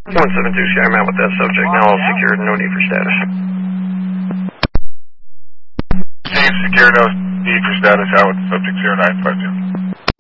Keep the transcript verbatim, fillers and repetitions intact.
one seven two Sky, I'm out with that subject. Now all secured, no need for status. Steve, secure, no need for status, out with subject zero nine five zero.